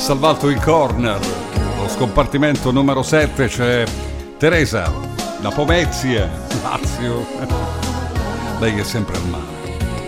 salvato il corner. Allo scompartimento numero 7 c'è Teresa da Pomezia, Lazio. Lei è sempre al mare.